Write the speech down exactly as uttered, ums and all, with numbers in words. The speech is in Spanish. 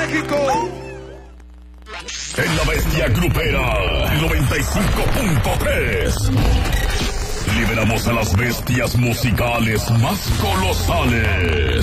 México. En la bestia grupera, noventa y cinco punto tres. Liberamos a las bestias musicales más colosales.